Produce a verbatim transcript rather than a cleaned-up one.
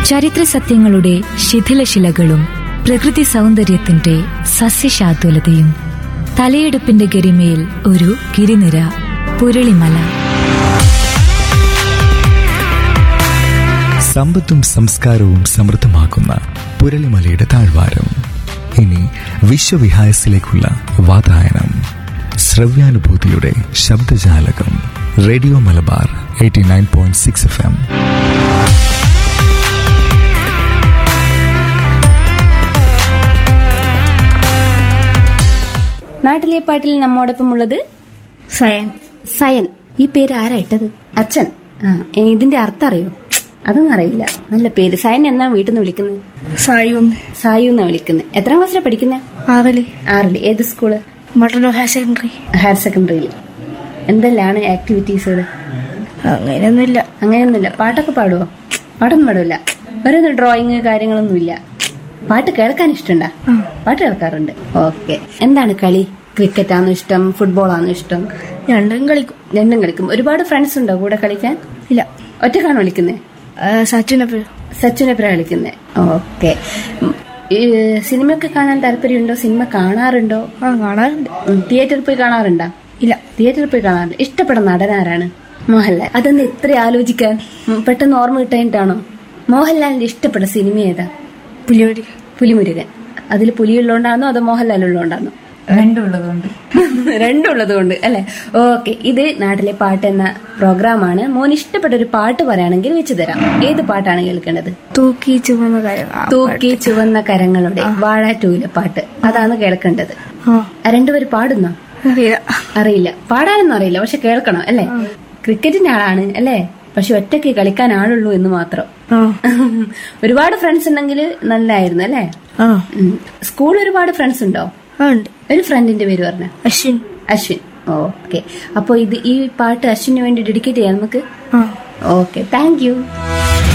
ചരിത്ര സത്യങ്ങളുടെ ശിഥിലശിലകളും പ്രകൃതി സൗന്ദര്യത്തിന്റെ സസ്യശാതുലതയും തലയെടുപ്പിന്റെ ഗരിമയിൽ ഒരു ഗിരിനിര പുരളിമല. സമ്പത്തും സംസ്കാരവും സമൃദ്ധമാക്കുന്ന പുരളിമലയുടെ താഴ്വാരം. ഇനി വിശ്വവിഹായസിലേക്കുള്ള വാതായനം. ശ്രവ്യാനുഭൂതിയുടെ ശബ്ദജാലകം. Radio Malabar eighty nine point six F M. നാട്ടിലെ പാട്ടിൽ നമ്മോടൊപ്പം ഉള്ളത് സയൻ. സയൻ. ഈ പേര് ആരാ ഇട്ടത്? അച്ഛൻ. ആ, ഇതിന്റെ അർത്ഥം അറിയോ? അതൊന്നും അറിയില്ല. നല്ല പേര്. സയൻ എന്നാ വീട്ടിൽ നിന്ന് വിളിക്കുന്നത്? സായൂന്ന്. സായു എന്നാ വിളിക്കുന്നത്. എത്രാം ക്ലാസ്സിലാണ് പഠിക്കുന്നത്? ആറില്. ആറില്. ഏത് school? Mattannur higher secondary. Higher സെക്കൻഡറിയിൽ. എന്തെല്ലാണ് ആക്ടിവിറ്റീസുകൾ? അങ്ങനെയൊന്നുമില്ല. അങ്ങനെയൊന്നുമില്ല. പാട്ടൊക്കെ പാടുവോ? പാട്ടൊന്നും പാടില്ല. വേറെ ഡ്രോയിങ് കാര്യങ്ങളൊന്നുമില്ല. പാട്ട് കേൾക്കാൻ ഇഷ്ടമുണ്ടാ? പാട്ട് കേൾക്കാറുണ്ട്. ഓക്കെ. എന്താണ് കളി? ക്രിക്കറ്റ് ആണോ ഇഷ്ടം? ഫുട്ബോൾ ആണോ ഇഷ്ടം? രണ്ടും കളിക്കും. രണ്ടും കളിക്കും. ഒരുപാട് ഫ്രണ്ട്സ് ഉണ്ടോ കൂടെ കളിക്കാൻ? ഇല്ല. ഒറ്റക്കാണോ വിളിക്കുന്നത്? സച്ചിനപ്പോ. സച്ചിനെപ്പഴാ വിളിക്കുന്നത്. ഓക്കെ. സിനിമയൊക്കെ കാണാൻ താല്പര്യമുണ്ടോ? സിനിമ കാണാറുണ്ടോ? ആ, കാണാറുണ്ട്. തിയേറ്ററിൽ പോയി കാണാറുണ്ടോ? ഇല്ല. തിയേറ്ററിൽ പോയി കാണാറില്ല. ഇഷ്ടപ്പെടുന്ന നടനാരാണ്? മോഹൻലാൽ. അതൊന്ന് ഇത്ര ആലോചിക്കാൻ പെട്ടെന്ന് ഓർമ്മ കിട്ടായിട്ടാണോ? മോഹൻലാലിന്റെ ഇഷ്ടപ്പെട്ട സിനിമ ഏതാ? പുലിമുരുകൻ. പുലിമുരുകൻ. അതിൽ പുലിയുള്ളതുകൊണ്ടാണോ അതോ മോഹൻലാൽ ഉള്ളതുകൊണ്ടാണോ? രണ്ടുള്ളതുകൊണ്ട്. രണ്ടുള്ളത് കൊണ്ട് അല്ലെ? ഓക്കെ. ഇത് നാട്ടിലെ പാട്ട് എന്ന പ്രോഗ്രാമാണ്. മോൻ ഇഷ്ടപ്പെട്ട ഒരു പാട്ട് പറയുകയാണെങ്കിൽ വെച്ച് തരാം. ഏത് പാട്ടാണ് കേൾക്കേണ്ടത്? തൂക്കി ചുവന്ന കരങ്ങൾ. തൂക്കി ചുവന്ന കരങ്ങളുടെ വാഴ ടൂവിലെ പാട്ട്. അതാണ് കേൾക്കേണ്ടത്. രണ്ടുപേര് പാടുന്നോ? അറിയില്ല. അറിയില്ല. പാടാനൊന്നും അറിയില്ല. പക്ഷെ കേൾക്കണം അല്ലെ? ക്രിക്കറ്റിന്റെ ആളാണ് അല്ലെ? പക്ഷെ ഒറ്റയ്ക്ക് കളിക്കാൻ ആളുള്ളൂ എന്ന് മാത്രം. ഒരുപാട് ഫ്രണ്ട്സ് ഉണ്ടെങ്കിൽ നല്ലായിരുന്നു അല്ലെ? സ്കൂൾ ഒരുപാട് ഫ്രണ്ട്സ് ഉണ്ടോ? ഒരു ഫ്രണ്ടിന്റെ പേര് പറഞ്ഞ? അശ്വിൻ. അശ്വിൻ. ഓക്കെ. അപ്പൊ ഇത് ഈ പാട്ട് അശ്വിന് വേണ്ടി ഡെഡിക്കേറ്റ് ചെയ്യാം നമുക്ക്. ഓക്കെ. Thank you.